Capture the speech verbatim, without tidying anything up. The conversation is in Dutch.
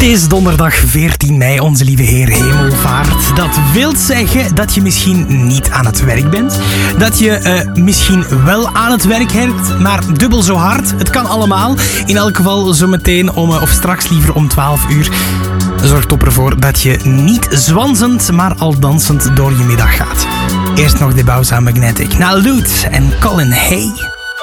is donderdag veertien mei, onze lieve Heer Hemelvaart. Dat wil zeggen dat je misschien niet aan het werk bent. Dat je uh, misschien wel aan het werk bent, maar dubbel zo hard. Het kan allemaal. In elk geval zometeen om, uh, of straks liever om twaalf uur. Zorg toch ervoor dat je niet zwanzend, maar al dansend door je middag gaat. Eerst nog de Bauza Magnetic. Na Loot en Colin Hay.